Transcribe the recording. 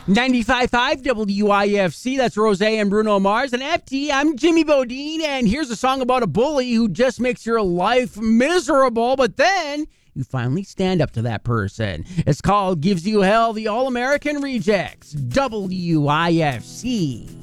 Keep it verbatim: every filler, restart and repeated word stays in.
ninety-five point five W I F C, that's Rose and Bruno Mars. And F T, I'm Jimmy Bodine, and here's a song about a bully who just makes your life miserable, but then you finally stand up to that person. It's called Gives You Hell, the All-American Rejects, W I F C.